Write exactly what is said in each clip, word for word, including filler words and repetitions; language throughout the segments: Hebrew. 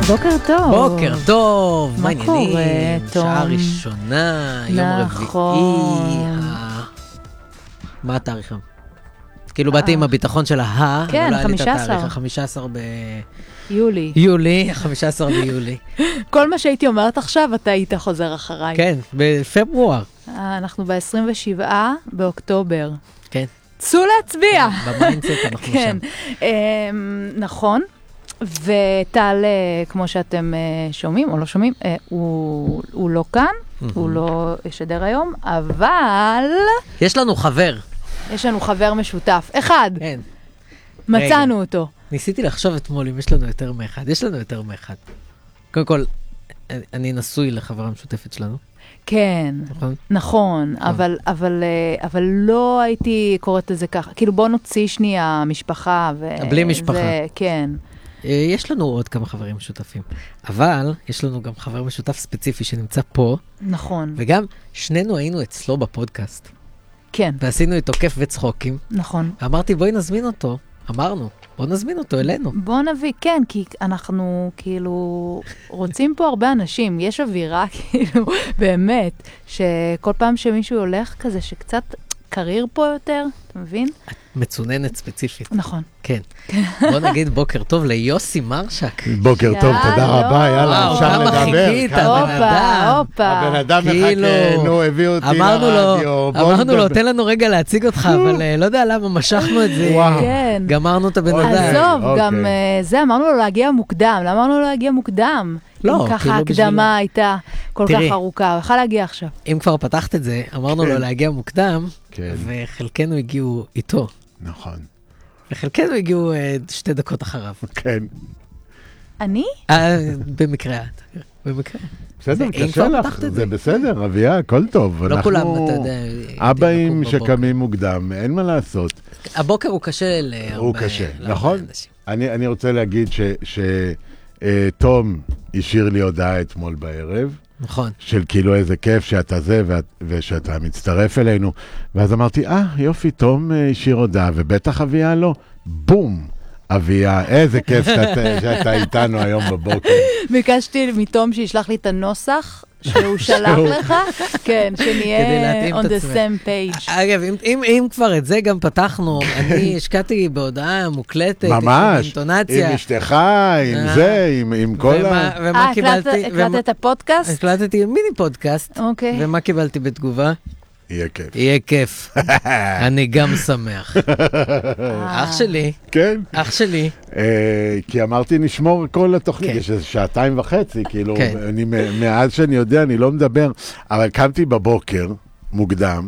בוקר טוב. בוקר טוב. מה קורה, תום? שעה ראשונה, יום רביעי. מה התאריך? כאילו באתי עם הביטחון של ההה. כן, חמישה עשר. חמישה עשר ב... יולי. יולי, חמישה עשר ביולי. כל מה שהייתי אומרת עכשיו, אתה היית חוזר אחריי. כן, בפברואר. אנחנו ב-עשרים ושבעה באוקטובר. כן. צאו להצביע. במיינדסט אנחנו שם. נכון. וטל, כמו שאתם שומעים או לא שומעים, הוא לא כאן, הוא לא ישדר היום, אבל... יש לנו חבר. יש לנו חבר משותף. אחד. כן. מצאנו אותו. ניסיתי לחשוב אתמול אם יש לנו יותר מאחד. יש לנו יותר מאחד. קודם כל, אני נשוי לחברה המשותפת שלנו. כן, נכון? נכון, אבל, אבל, אבל לא הייתי קוראת לזה ככה. כאילו בוא נוציא שנייה משפחה. בלי משפחה. כן. יש לנו עוד כמה חברים משותפים, אבל יש לנו גם חבר משותף ספציפי שנמצא פה. נכון. וגם שנינו היינו אצלו בפודקאסט. כן. ועשינו איתו כיף וצחוקים. נכון. ואמרתי בואי נזמין אותו. אמרנו, בוא נזמין אותו אלינו. בוא נביא, כן, כי אנחנו כאילו רוצים פה הרבה אנשים. יש אווירה כאילו, באמת, שכל פעם שמישהו הולך כזה, שקצת קריר פה יותר, אתה מבין? מצוננת ספציפית. נכון. כן. בוא נגיד בוקר טוב ליוסי מרשק. בוקר טוב, תודה רבה, יאללה, אפשר לדבר. הופה, הופה. הבן אדם מחכה, נו, הביאו אותי לרדיו. אמרנו לו, תן לנו רגע להציג אותך, אבל לא יודע למה משכנו את זה. גמרנו את הבן אדם. עזוב, גם זה, אמרנו לו להגיע מוקדם. למה אמרנו לו להגיע מוקדם? לא, אם ככה ההקדמה הייתה כל כך ארוכה, הוא יכול להגיע עכשיו. אם כבר פתחת את זה, אמרנו לו להגיע מוקדם, וחלקנו הגיעו איתו. נכון. וחלקנו הגיעו שתי דקות אחריו. כן. אני? במקרה את. במקרה. בסדר, קשה לך, זה בסדר, אביה, הכל טוב. לא כולם, אתה יודע. אבאים שקמים מוקדם, אין מה לעשות. הבוקר הוא קשה להרבה. הוא קשה, נכון? אני רוצה להגיד שתום השאיר לי הודעה אתמול בערב. נכון. של כאילו איזה כיף שאתה זה ושאתה מצטרף אלינו. ואז אמרתי, אה, יופי, תום השאיר הודעה, ובטח אביה לא. בום! אביה, איזה כיף שאתה, שאתה איתנו היום בבוקר. ביקשתי מתום שישלח לי את הנוסח שהוא שלח לך, כן, שנהיה on the same page. אגב, אם, אם כבר את זה גם פתחנו, אני השקעתי בהודעה מוקלטת, ממש, עם אינטונציה. עם אשתך, עם זה, עם, עם כל ומה, ה... ומה קיבלתי? הקלטת את הפודקאסט? הקלטתי מיני פודקאסט, אוקיי. ומה קיבלתי בתגובה? יהיה כיף. יהיה כיף. אני גם שמח. אח שלי. כן. אח שלי. כי אמרתי נשמור כל התוכנית, יש איזה שעתיים וחצי, כאילו, מאז שאני יודע, אני לא מדבר, אבל קמתי בבוקר, מוקדם,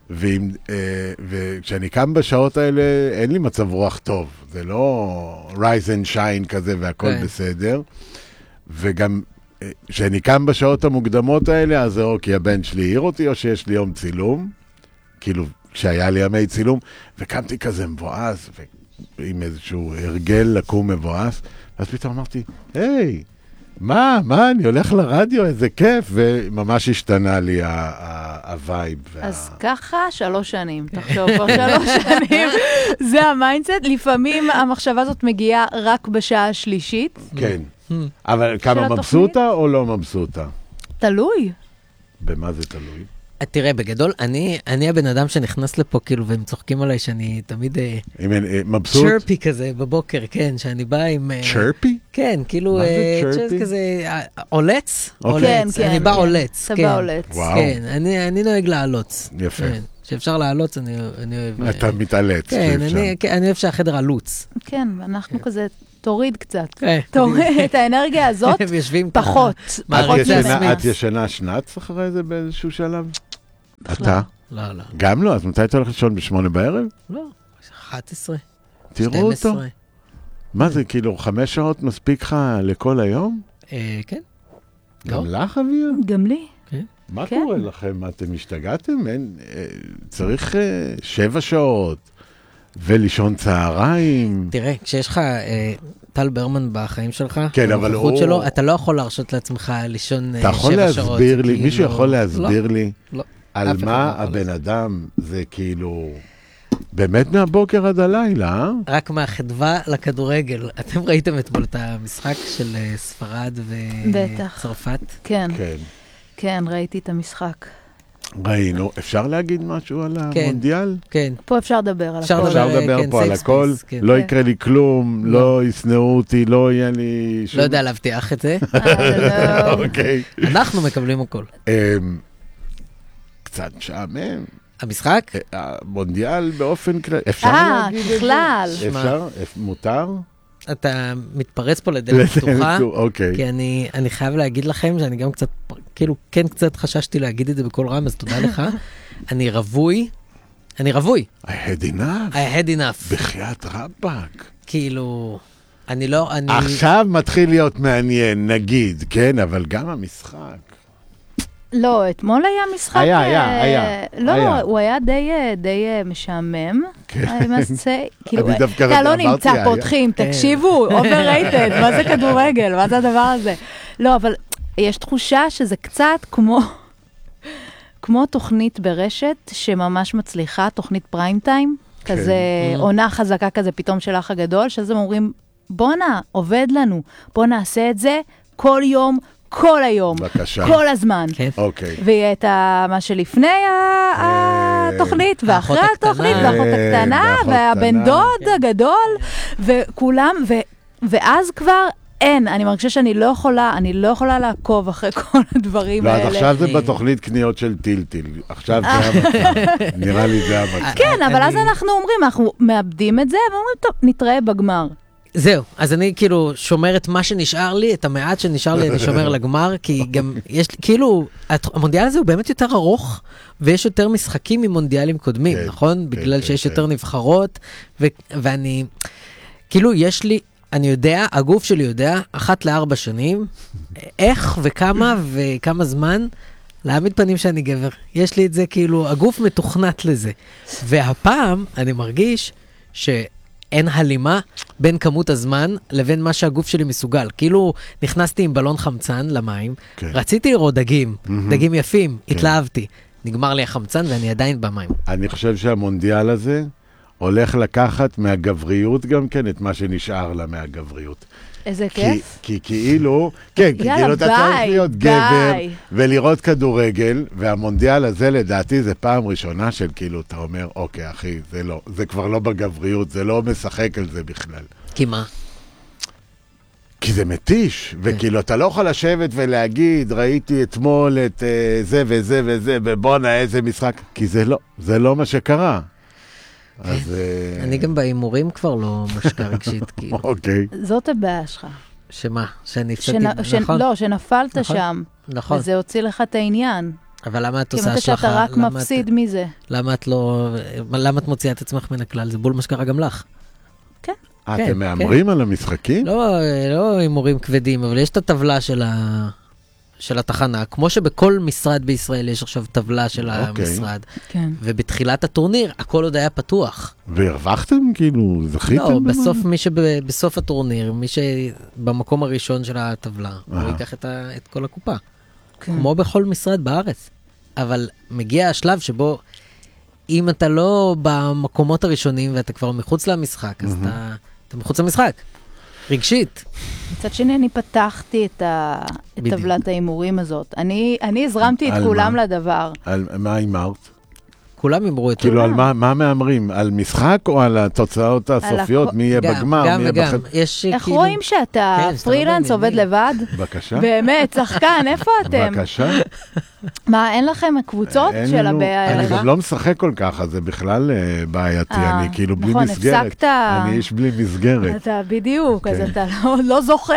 וכשאני קם בשעות האלה, אין לי מצב רוח טוב. זה לא rise and shine כזה והכל בסדר. וגם כשאני קם בשעות המוקדמות האלה, אז זה או כי הבן שלי העיר אותי, או שיש לי יום צילום, כאילו, כשהיה לי ימי צילום, וקמתי כזה מבואס, עם איזשהו הרגל לקום מבואס, ואז פתאום אמרתי, היי, מה, מה, אני הולך לרדיו, איזה כיף, וממש השתנה לי הווייב. אז ככה שלוש שנים, תחשוב, כבר שלוש שנים, זה המיינדסט, לפעמים המחשבה הזאת מגיעה רק בשעה השלישית. כן. אבל כמה מבסוטה או לא מבסוטה? תלוי. במה זה תלוי? תראה, בגדול, אני, אני הבן אדם שנכנס לפה, כאילו, והם צוחקים עליי שאני תמיד... מבסוט? צ'רפי כזה בבוקר, כן, שאני בא עם... צ'רפי? כן, כאילו... מה זה צ'רפי? כזה, עולץ? כן, עולץ. כן. אני בא עולץ. אתה בא עולץ. וואו. כן, אני, אני נוהג לעלוץ. יפה. כן, שאפשר לעלוץ, אני, אני אוהב... אתה מתעלץ. כן, אני, כן, אני אוהב שהחדר עלוץ. כן, ואנחנו כזה... תוריד קצת. תוריד את האנרגיה הזאת, פחות. את ישנה שנץ אחרי זה באיזשהו שלב? אתה? לא, לא. גם לא? אז מתי אתה הולך לישון בשמונה בערב? לא, אחת עשרה. תראו אותו. מה זה, כאילו חמש שעות מספיק לך לכל היום? כן. גם לך, אביה? גם לי. מה קורה לכם? אתם השתגעתם? צריך שבע שעות. ולישון צהריים. תראה, כשיש לך טל ברמן בחיים שלך, כן, אבל הוא... שלו, אתה לא יכול להרשות לעצמך לישון שבע שעות. אתה יכול להסביר לי, מישהו יכול להסביר לי, לא. על מה הבן אדם זה כאילו, באמת מהבוקר עד הלילה, אה? רק מהחדווה לכדורגל. אתם ראיתם אתמול את המשחק של ספרד וצרפת? כן. כן. כן, ראיתי את המשחק. ראינו. אפשר להגיד משהו על המונדיאל? כן. פה אפשר לדבר על הכל. אפשר לדבר פה על הכל. לא יקרה לי כלום, לא יסנאו אותי, לא יהיה לי... לא יודע להבטיח את זה. אוקיי. אנחנו מקבלים הכל. קצת שעמם. המשחק? המונדיאל באופן כלל. אפשר להגיד את זה? אה, בכלל. אפשר? מותר? אתה מתפרץ פה לדלת פתוחה, כי אני, אני חייב להגיד לכם שאני גם קצת, כאילו, כן קצת חששתי להגיד את זה בכל רם, אז תודה לך. אני רבוי, אני רבוי. I had enough. I had enough. בחיית רבק. כאילו, אני לא, אני... עכשיו מתחיל להיות מעניין, נגיד, כן, אבל גם המשחק. לא, אתמול היה משחק... היה, היה, היה. לא, היה. הוא היה די, די משעמם. כן. כאילו, אתה לא נמצא, פותחים, תקשיבו, overrated, מה זה כדורגל, מה זה הדבר הזה? לא, אבל יש תחושה שזה קצת כמו... כמו תוכנית ברשת שממש מצליחה, תוכנית פריים טיים, כזה עונה חזקה כזה פתאום של אח הגדול, שזה אומרים, בוא נע, עובד לנו, בוא נעשה את זה כל יום, כל היום, בבקשה. כל הזמן. כן. אוקיי. ויהיה את מה שלפני התוכנית, ואחרי התוכנית, והאחות הקטנה, והבן דוד הגדול, וכולם, ואז כבר אין, אני מרגישה שאני לא יכולה, אני לא יכולה לעקוב אחרי כל הדברים האלה. לא, אז עכשיו זה בתוכנית קניות של טילטיל. עכשיו זה המצב. נראה לי זה המצב. כן, אבל אז אנחנו אומרים, אנחנו מאבדים את זה, ואומרים, טוב, נתראה בגמר. זהו, אז אני כאילו שומר את מה שנשאר לי, את המעט שנשאר לי, אני שומר לגמר, כי גם יש, כאילו, המונדיאל הזה הוא באמת יותר ארוך, ויש יותר משחקים ממונדיאלים קודמים, נכון? בגלל שיש יותר נבחרות, ואני, כאילו, יש לי, אני יודע, הגוף שלי יודע, אחת לארבע שנים, איך וכמה וכמה זמן, להעמיד פנים שאני גבר. יש לי את זה, כאילו, הגוף מתוכנת לזה. והפעם אני מרגיש שאין הלימה בין כמות הזמן לבין מה שהגוף שלי מסוגל. כאילו, נכנסתי עם בלון חמצן למים, כן. רציתי לראות דגים, mm-hmm. דגים יפים, כן. התלהבתי. נגמר לי החמצן ואני עדיין במים. אני חושב שהמונדיאל הזה הולך לקחת מהגבריות גם כן את מה שנשאר לה מהגבריות. איזה כיף. כי כאילו, כן, כי כאילו אתה צריך להיות גבר ולראות כדורגל, והמונדיאל הזה לדעתי זה פעם ראשונה של כאילו, אתה אומר, אוקיי אחי, זה לא, זה כבר לא בגבריות, זה לא משחק על זה בכלל. כי מה? כי זה מתיש, וכאילו אתה לא יכול לשבת ולהגיד, ראיתי אתמול את זה וזה וזה, ובונה איזה משחק, כי זה לא, זה לא מה שקרה. אז... אני גם באימורים כבר לא משקע רגשית, כאילו. אוקיי. זאת הבעיה שלך. שמה? שאני הפסדתי, נכון? לא, שנפלת שם. נכון. וזה הוציא לך את העניין. אבל למה את עושה השלכה? כי אתה רק מפסיד מזה. למה את לא... למה את מוציאה את עצמך מן הכלל? זה בול מה שקרה גם לך. כן. אתם מאמרים על המשחקים? לא, לא אימורים כבדים, אבל יש את הטבלה של ה... של התחנה, כמו שבכל משרד בישראל יש עכשיו טבלה של המשרד. כן. ובתחילת הטורניר, הכל עוד היה פתוח. והרווחתם? כאילו, זכיתם? לא, בסוף מי שבסוף הטורניר, מי שבמקום הראשון של הטבלה, הוא ייקח את כל הקופה. כמו בכל משרד בארץ. אבל מגיע השלב שבו, אם אתה לא במקומות הראשונים, ואתה כבר מחוץ למשחק, אז אתה מחוץ למשחק. רגשית. מצד שני, אני פתחתי את טבלת האימורים הזאת. אני הזרמתי את כולם לדבר. על מה אימרת? כולם אימרו את זה. כאילו, על מה מאמרים? על משחק או על התוצאות הסופיות? מי יהיה בגמר? גם וגם. איך רואים שאתה פרילנס עובד לבד? בבקשה. באמת, שחקן, איפה אתם? בבקשה. מה, אין לכם קבוצות של הבעיה? אני גם לא משחק כל כך, אז זה בכלל בעייתי. אני כאילו בלי מסגרת. נכון, הפסקת. אני איש בלי מסגרת. אתה בדיוק, אז אתה לא זוכה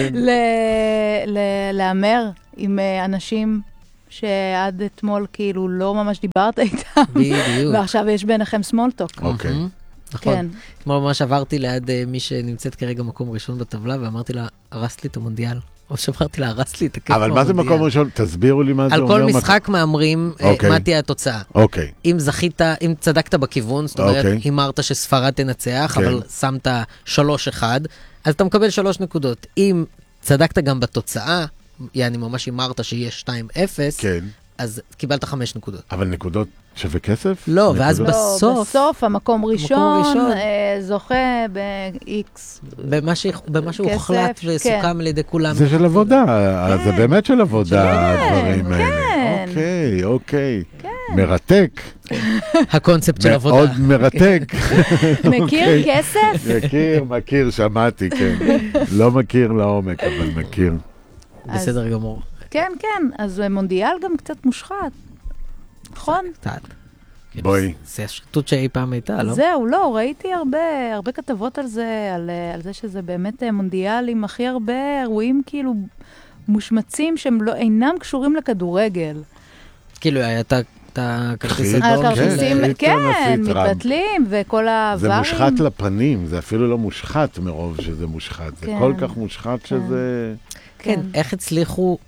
לאמר עם אנשים שעד אתמול כאילו לא ממש דיברת איתם. בדיוק. ועכשיו יש ביניכם סמולטוק. אוקיי. נכון. כמו ממש עברתי ליד מי שנמצאת כרגע מקום ראשון בטבלה, ואמרתי לה, הרסת לי את המונדיאל. או שאמרתי לה, הרסת לי את הכיף במונדיאל. אבל מה זה מקום ראשון? תסבירו לי מה זה אומר. על כל משחק מאמרים, מה תהיה התוצאה. אוקיי. אם זכית, אם צדקת בכיוון, זאת אומרת, הימרת שספרד תנצח, אבל שמת שלוש אחד, אז אתה מקבל שלוש נקודות. אם צדקת גם בתוצאה, יעני ממש אמרת שיהיה שתיים אפס, כן. אז קיבלת חמש נקודות. אבל נקודות שווה כסף? לא, ואז נקודות... בסוף... לא, בסוף המקום ראשון, ראשון אה, זוכה ב-X. במה שהוא הוחלט וסוכם כן. לידי כולם. זה של עבודה, כן. זה באמת של עבודה, כן, הדברים כן. האלה. אוקיי, אוקיי. כן. מרתק. הקונספט של עבודה. מאוד מרתק. מכיר כסף? מכיר, מכיר, שמעתי, כן. לא מכיר לעומק, אבל מכיר. בסדר גמור. כן, כן, אז מונדיאל גם קצת מושחת. נכון? קצת. בואי. זה השחיתות שאי פעם הייתה, לא? זהו, לא, ראיתי הרבה, הרבה כתבות על זה, על, על זה שזה באמת מונדיאל עם הכי הרבה אירועים כאילו מושמצים שהם לא, אינם קשורים לכדורגל. כאילו, הייתה את הכרטיס אדום. הכרטיסים, כן, מתבטלים, וכל הווארים. זה מושחת לפנים, זה אפילו לא מושחת מרוב שזה מושחת. זה כל כך מושחת שזה... כן, איך הצליחו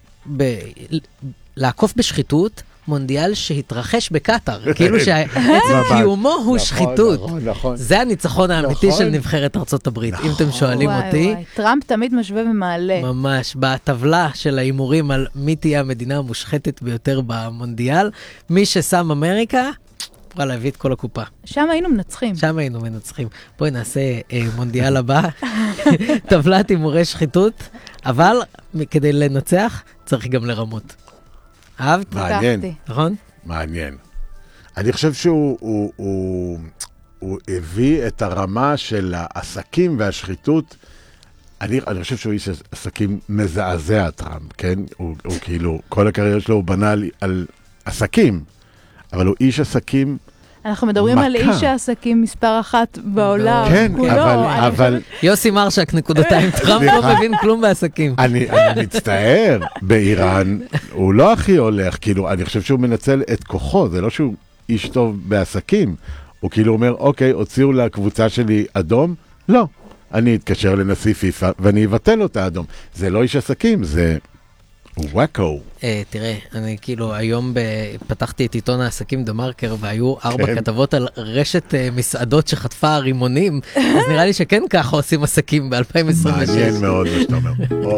לעקוף בשחיתות מונדיאל שהתרחש בקטר, כאילו שעצם קיומו הוא שחיתות. זה הניצחון האמיתי של נבחרת ארצות הברית, אם אתם שואלים אותי. טראמפ תמיד משווה ומעלה. ממש, בטבלה של ההימורים על מי תהיה המדינה המושחתת ביותר במונדיאל, מי ששם אמריקה, בוא להביא את כל הקופה. שם היינו מנצחים. שם היינו מנצחים. בואי נעשה מונדיאל הבא, טבלת הימורי שחיתות, אבל כדי לנצח צריך גם לרמות. אהבת? מעניין. נכון? מעניין. אני חושב שהוא הוא, הוא, הוא הביא את הרמה של העסקים והשחיתות. אני, אני חושב שהוא איש עסקים מזעזע, טראמפ, כן? הוא, הוא כאילו, כל הקריירה שלו הוא בנה על, על עסקים, אבל הוא איש עסקים אנחנו מדברים מכה. על איש העסקים מספר אחת בעולם. כן, כולו, אבל... אבל... יוסי מרשק, נקודתיים, טראמפ לא מבין כלום בעסקים. אני, אני מצטער, באיראן הוא לא הכי הולך, כאילו, אני חושב שהוא מנצל את כוחו, זה לא שהוא איש טוב בעסקים, הוא כאילו אומר, אוקיי, הוציאו לקבוצה שלי אדום, לא, אני אתקשר לנשיא פיפה ואני אבטל אותה אדום. זה לא איש עסקים, זה... וואקו. תראה, אני כאילו היום פתחתי את עיתון העסקים דה מרקר, והיו ארבע כתבות על רשת מסעדות שחטפה רימונים, אז נראה לי שכן ככה עושים עסקים ב-אלפיים עשרים ושש. מעניין מאוד מה שאתה אומר.